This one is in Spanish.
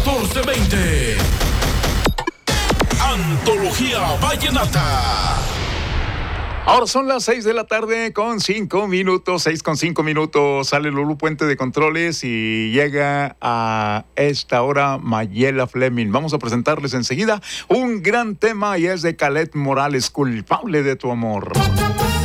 1420. Antología Vallenata. Ahora son las 6 de la tarde con 5 minutos, 6:05. Sale Lulú Puente de Controles y llega a esta hora Mayela Fleming. Vamos a presentarles enseguida un gran tema y es de Caled Morales, Culpable de tu amor.